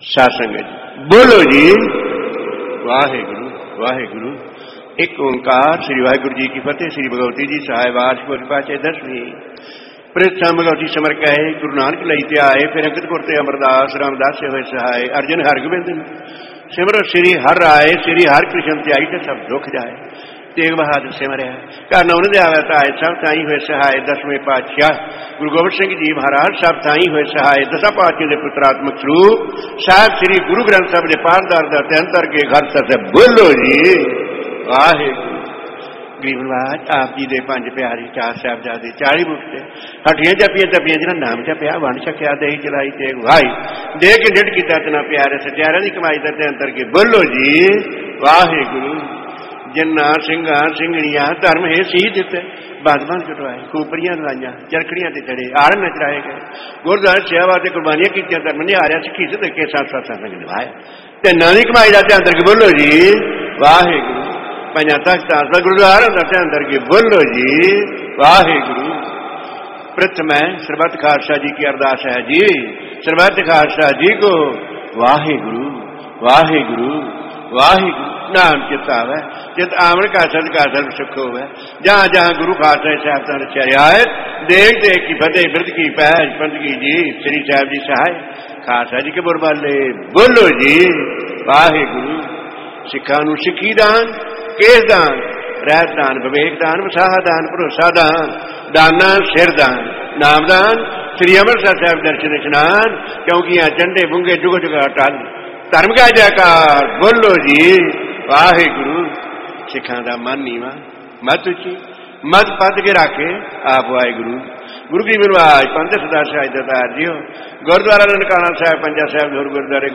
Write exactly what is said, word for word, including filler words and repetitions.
साध संगत जी बोलो जी वाहेगुरु वाहेगुरु। एक ओंकार श्री वाहेगुरु जी की फतेह। श्री भगवती जी सहाय वास गुर पाचे दसवीं प्रथा भगवती समर कहे गुरु नानक लई ते आए। फिर अंगद गुर ते अमरदास रामदास से होए सहाय। अर्जन हरगोबिंद सिमरो श्री हर आए। श्री हर कृष्ण ते आई ते सब दुख जाए। तेग बहादुर सिमरिया घर नौन दे आवे ताए सब ताई होए सहाय। दसवें पातशाह गुरु गोबिंद सिंह जी महाराज सब ताई होए सहाय। दसा पातशाह के पुत्रात्मक स्वरूप साहब श्री गुरु ग्रंथ साहब ने पारदार का तंत्र के घर से बोलो जी वाहे गरीब नवाज आप जी दे पंज प्यारी चार साहबजादे चाली मुक्ते हटियां जपियां तपियां जिन्हें नाम जपिया वन छकिया दही चलाई तेग भाई दे के डिड किया तना प्यारे सत्यारा की कमाई का तंत्र के बोलो जी वाहे गुरु। जिन्ना सिंघा सिंघणिया धर्म है सी दिते बादबान कटवाए खूपरियां लाइया चरखड़ियां ते चढ़े आड़ नचराए गए गुरद्वारे सेवा ते कुर्बानियां कीतियां धर्म ने आ रहा सिखी से के साथ साथ संग निभाया ते नानी कमाई का अंदर के बोलो जी वाहेगुरु। पंजा तख्त गुरुद्वारा का अंदर के बोलो जी वाहेगुरु। प्रथम सरबत खालसा जी की अरदास है जी सरबत खालसा जी को वाहेगुरु वाहेगुरु वाहेगुरु। नाम चित आवे चित आवन का सद का सर्व सुख होवे। जहां जहां गुरु खालसा साहब का रचा रियायत देख देख की फतेह वृद्ध की पहल पंथ की जी श्री साहब जी सहाय खालसा जी के बुरबाले बोलो जी वाहेगुरु। सिखा नूं सिखी दान केस दान रहत दान विवेक दान वसाह दान भरोसा दान दाना सिर दान नाम दान श्री अमृतसर साहब दर्शन स्नान क्योंकि यहाँ चंडे बुंगे जुग जुगा टल धर्म का जयकार बोलो जी वाहेगुरु। सिखा का मन नीवा मत उची मत पद के राखे आप वाहेगुरु। गुरु की मिलवाज पंथ सदा शाह दतार जियो गुरुद्वारा ननकाना साहब पंजा साहब गुरुद्वारे